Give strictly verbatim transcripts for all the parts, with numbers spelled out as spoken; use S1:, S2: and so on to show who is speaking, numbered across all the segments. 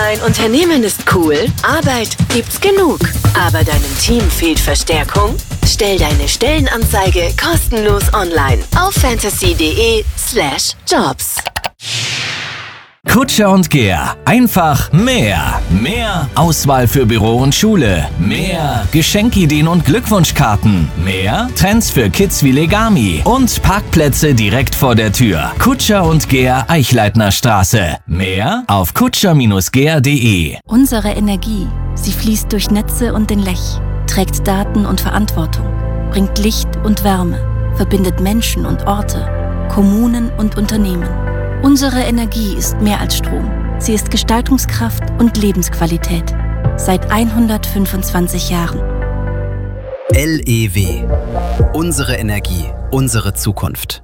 S1: Dein Unternehmen ist cool, Arbeit gibt's genug, aber deinem Team fehlt Verstärkung? Stell deine Stellenanzeige kostenlos online auf fantasy.de slash jobs.
S2: Kutscher und Gehr. Einfach mehr. Mehr Auswahl für Büro und Schule. Mehr Geschenkideen und Glückwunschkarten. Mehr Trends für Kids wie Legami. Und Parkplätze direkt vor der Tür. Kutscher und Gehr, Eichleitner Straße. Mehr auf kutscher Bindestrich gehr punkt de.
S3: Unsere Energie, sie fließt durch Netze und den Lech, trägt Daten und Verantwortung, bringt Licht und Wärme, verbindet Menschen und Orte, Kommunen und Unternehmen. Unsere Energie ist mehr als Strom. Sie ist Gestaltungskraft und Lebensqualität. Seit hundertfünfundzwanzig Jahren.
S4: L E W. Unsere Energie, unsere Zukunft.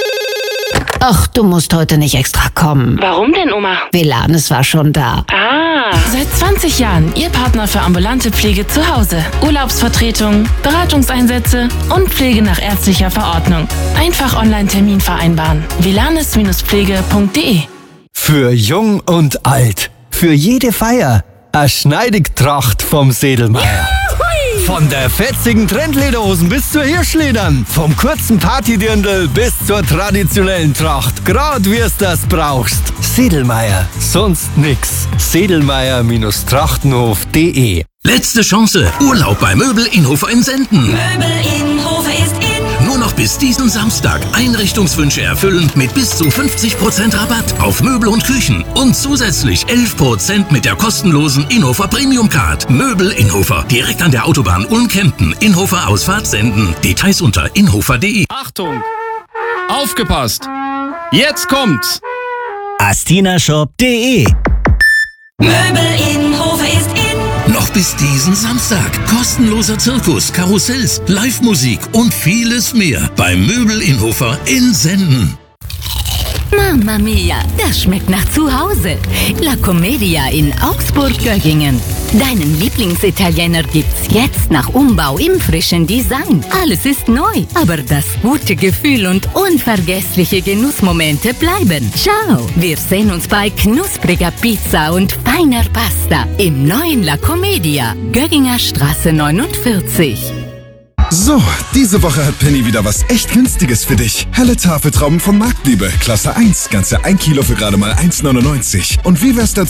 S5: Ach, du musst heute nicht extra kommen.
S1: Warum denn, Oma?
S5: Velanes war schon da.
S1: Ah.
S6: Seit zwanzig Jahren Ihr Partner für ambulante Pflege zu Hause. Urlaubsvertretung, Beratungseinsätze und Pflege nach ärztlicher Verordnung. Einfach Online-Termin vereinbaren. velanes Pflege punkt de.
S7: Für Jung und Alt. Für jede Feier. A Schneidigtracht vom Sedelmeier. Von der fetzigen Trendlederhosen bis zur Hirschledern. Vom kurzen Partydirndl bis zur traditionellen Tracht. Grad wie es das brauchst. Sedelmeier. Sonst nix. Sedelmeier Trachtenhof punkt de.
S8: Letzte Chance. Urlaub bei Möbel Inhofer in Senden.
S9: Möbel Inhofer ist in.
S8: Nur noch bis diesen Samstag Einrichtungswünsche erfüllen mit bis zu fünfzig Prozent Rabatt auf Möbel und Küchen. Und zusätzlich elf Prozent mit der kostenlosen Inhofer Premium Card. Möbel Inhofer. Direkt an der Autobahn Ulm-Kempten. Inhofer Ausfahrt Senden. Details unter inhofer punkt de.
S10: Achtung! Aufgepasst! Jetzt kommt's!
S2: astinashop punkt de.
S9: Möbel Inhofer ist in.
S8: Noch bis diesen Samstag. Kostenloser Zirkus, Karussells, Live-Musik und vieles mehr bei Möbel Inhofer in Senden.
S11: Mamma mia, das schmeckt nach zu Hause. La Commedia in Augsburg-Göggingen. Deinen Lieblingsitaliener gibt's jetzt nach Umbau im frischen Design. Alles ist neu, aber das gute Gefühl und unvergessliche Genussmomente bleiben. Ciao, wir sehen uns bei knuspriger Pizza und feiner Pasta im neuen La Commedia, Gögginger Straße neunundvierzig.
S12: So, diese Woche hat Penny wieder was echt Günstiges für dich. Helle Tafeltrauben von Marktliebe, Klasse eins, ganze ein Kilo für gerade mal eins neunundneunzig. Und wie wär's dazu?